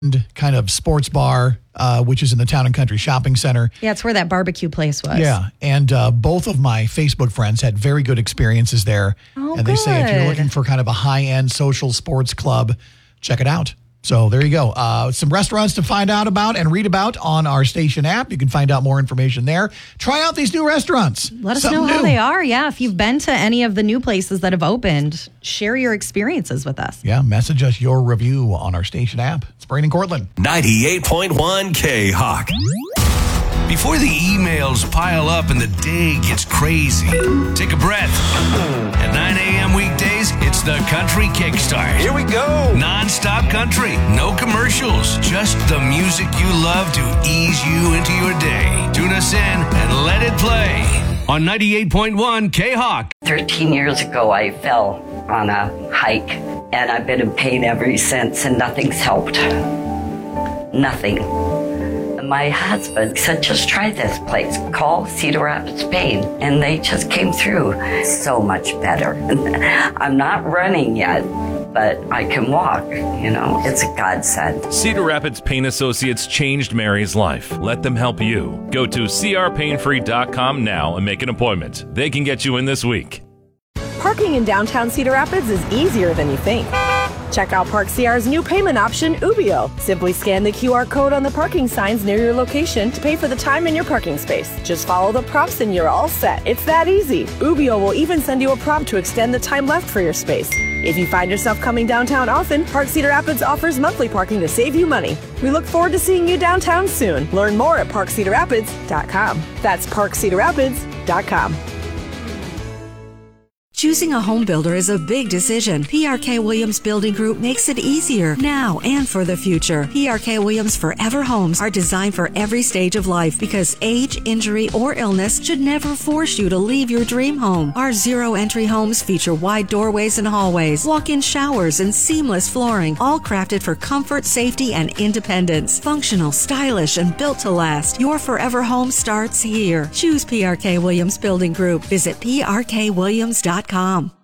kind of sports bar, which is in the Town and Country Shopping Center. Yeah, it's where that barbecue place was. Yeah, and both of my Facebook friends had very good experiences there. Oh, and they say if you're looking for kind of a high-end social sports club, check it out. So there you go. Some restaurants to find out about and read about on our station app. You can find out more information there. Try out these new restaurants. Let us know how they are. Yeah, if you've been to any of the new places that have opened, share your experiences with us. Yeah, message us your review on our station app. It's Brain and Cortland. 98.1 K-Hawk. Before the emails pile up and the day gets crazy, take a breath. At 9 a.m. weekdays, it's the Country Kickstart. Here we go. Non-stop country, no commercials, just the music you love to ease you into your day. Tune us in and let it play on 98.1 K-Hawk. 13 years ago, I fell on a hike, and I've been in pain ever since, and nothing's helped. Nothing. My husband said, just try this place. Call Cedar Rapids Pain. And they just came through so much better. I'm not running yet, but I can walk. It's a godsend. Cedar Rapids Pain Associates changed Mary's life. Let them help you. Go to crpainfree.com now and make an appointment. They can get you in this week. Parking in downtown Cedar Rapids is easier than you think. Check out Park CR's new payment option, Ubio. Simply scan the QR code on the parking signs near your location to pay for the time in your parking space. Just follow the prompts and you're all set. It's that easy. Ubio will even send you a prompt to extend the time left for your space. If you find yourself coming downtown often, Park Cedar Rapids offers monthly parking to save you money. We look forward to seeing you downtown soon. Learn more at parkcedarrapids.com. That's parkcedarrapids.com. Choosing a home builder is a big decision. PRK Williams Building Group makes it easier now and for the future. PRK Williams Forever Homes are designed for every stage of life because age, injury, or illness should never force you to leave your dream home. Our zero-entry homes feature wide doorways and hallways, walk-in showers, and seamless flooring, all crafted for comfort, safety, and independence. Functional, stylish, and built to last. Your forever home starts here. Choose PRK Williams Building Group. Visit prkwilliams.com.